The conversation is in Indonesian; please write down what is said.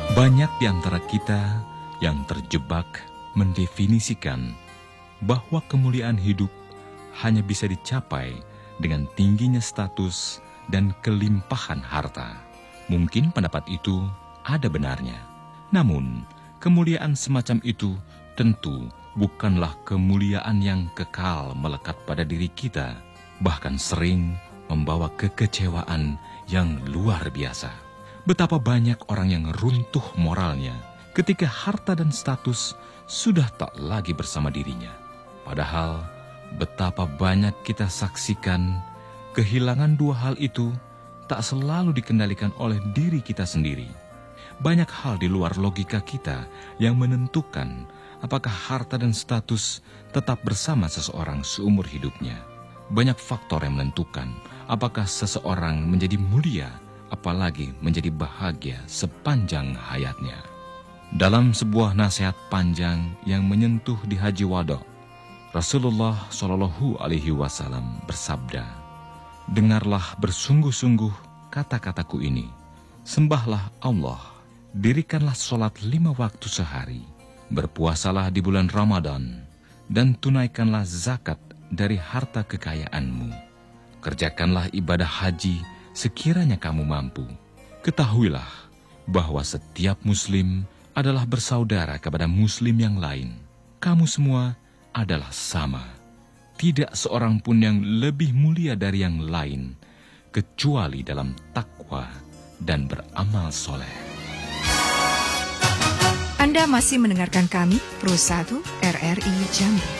Banyak di antara kita yang terjebak mendefinisikan bahwa kemuliaan hidup hanya bisa dicapai dengan tingginya status dan kelimpahan harta. Mungkin pendapat itu ada benarnya. Namun, kemuliaan semacam itu tentu bukanlah kemuliaan yang kekal melekat pada diri kita, bahkan sering membawa kekecewaan yang luar biasa. Betapa banyak orang yang runtuh moralnya ketika harta dan status sudah tak lagi bersama dirinya. Padahal, betapa banyak kita saksikan kehilangan dua hal itu tak selalu dikendalikan oleh diri kita sendiri. Banyak hal di luar logika kita yang menentukan apakah harta dan status tetap bersama seseorang seumur hidupnya. Banyak faktor yang menentukan apakah seseorang menjadi mulia, apalagi menjadi bahagia sepanjang hayatnya. Dalam sebuah nasihat panjang yang menyentuh di Haji Wada, Rasulullah Shallallahu Alaihi Wasallam bersabda, "Dengarlah bersungguh-sungguh kata-kataku ini. Sembahlah Allah, dirikanlah sholat 5 waktu sehari, berpuasalah di bulan Ramadan, dan tunaikanlah zakat dari harta kekayaanmu. Kerjakanlah ibadah haji sekiranya kamu mampu. Ketahuilah bahwa setiap muslim adalah bersaudara kepada muslim yang lain. Kamu semua adalah sama. Tidak seorang pun yang lebih mulia dari yang lain, kecuali dalam takwa dan beramal soleh." Anda masih mendengarkan kami, Pro 1 RRI Jambi.